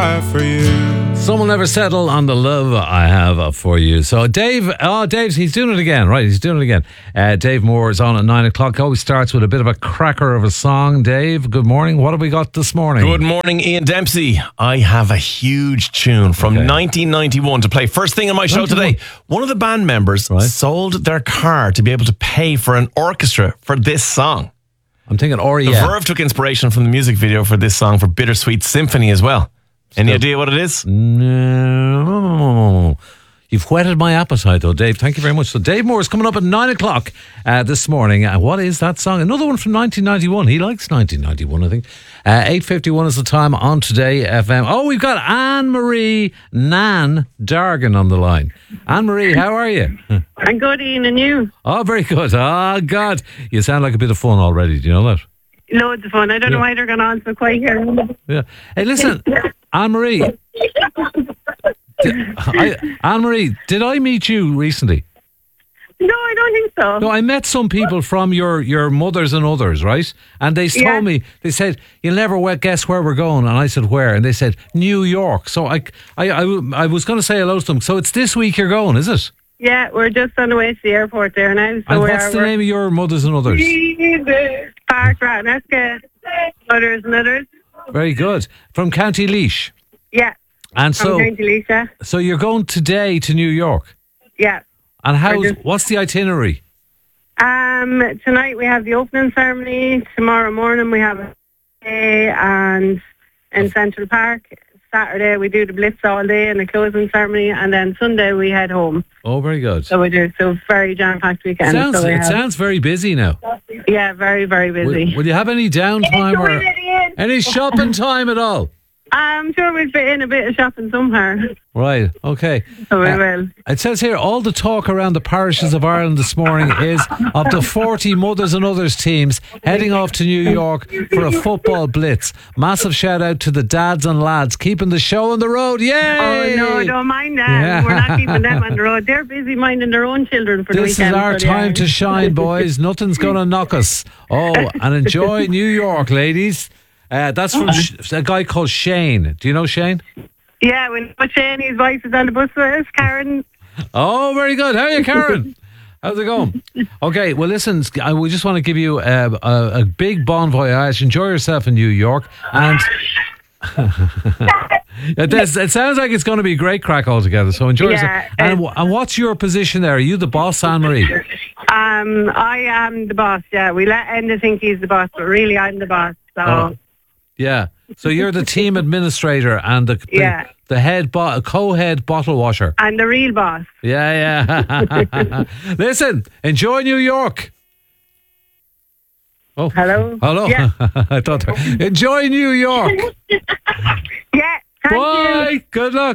have for you. Someone never settle on the love I have for you. So Dave's he's doing it again, right? He's doing it again. Dave Moore is on at 9 o'clock. Always starts with a bit of a cracker of a song. Dave, good morning. What have we got this morning? Good morning, Ian Dempsey. I have a huge tune from 1991 to play. First thing on my show today. One of the band members sold their car to be able to pay for an orchestra for this song. I'm thinking REM. The Verve took inspiration from the music video for this song for Bittersweet Symphony as well. Any idea what it is? No. You've whetted my appetite, though, Dave. Thank you very much. So Dave Moore is coming up at 9 o'clock this morning. What is that song? Another one from 1991. He likes 1991, I think. 8:51 is the time on Today FM. Oh, we've got Anne-Marie Nan Dargan on the line. Anne-Marie, how are you? I'm good, Ian, and you? Oh, very good. Oh, God. You sound like a bit of fun already. Do you know that? Loads of fun. I don't know why they're going on so quiet here. Yeah. Hey, listen, Anne-Marie. Anne-Marie, did I meet you recently? No, I don't think so. No, I met some people from your mothers and others, right? And they told me, they said, you'll never guess where we're going. And I said, where? And they said, New York. So I was going to say hello to them. So it's this week you're going, is it? Yeah, we're just on the way to the airport there now. So and what's the name of your mothers and others? Park Ratneska, Mothers and Others. Very good. From County Laois. Yeah. And so, County Laois. So you're going today to New York? Yeah. And what's the itinerary? Tonight we have the opening ceremony. Tomorrow morning we have a day and in Central Park. Saturday we do the Blitz all day and the closing ceremony, and then Sunday we head home. Oh, very good. So we do. So very jam-packed weekend. It sounds very busy now. Yeah, very, very busy. Will you have any downtime or any shopping time at all? I'm sure we'll fit in a bit of shopping somewhere. Right, okay. So we will. It says here, all the talk around the parishes of Ireland this morning is of the 40 Mothers and Others teams heading off to New York for a football blitz. Massive shout out to the dads and lads keeping the show on the road. Yay! Oh, no, don't mind them. Yeah. We're not keeping them on the road. They're busy minding their own children for the weekend. This is our time to shine, boys. Nothing's going to knock us. Oh, and enjoy New York, ladies. That's from a guy called Shane. Do you know Shane? Yeah, we know Shane. His wife is on the bus with us, Karen. Oh, very good. How are you, Karen? How's it going? Okay, well, listen, we just want to give you a big bon voyage. Enjoy yourself in New York. And it sounds like it's going to be a great crack altogether, so enjoy yourself. And what's your position there? Are you the boss, Anne-Marie? I am the boss, yeah. We let Enda think he's the boss, but really I'm the boss, so... Oh. Yeah, so you're the team administrator and the head co-head bottle washer. And the real boss. Yeah. Listen, enjoy New York. Oh, hello. Yeah. I thought. Enjoy New York. Yeah. Thank you. Bye. Good luck.